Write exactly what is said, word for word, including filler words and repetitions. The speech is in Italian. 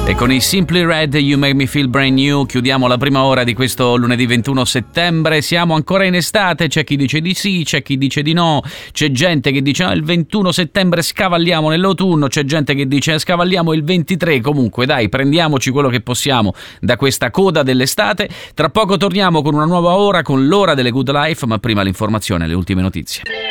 E con i Simply Red, You Make Me Feel Brand New, chiudiamo la prima ora di questo lunedì ventuno settembre. Siamo ancora in estate, c'è chi dice di sì, c'è chi dice di no, c'è gente che dice ah, il ventuno settembre scavalliamo nell'autunno, c'è gente che dice scavalliamo il ventitré. Comunque dai, prendiamoci quello che possiamo da questa coda dell'estate. Tra poco torniamo con una nuova ora, con l'ora delle Good Life, ma prima l'informazione, le ultime notizie.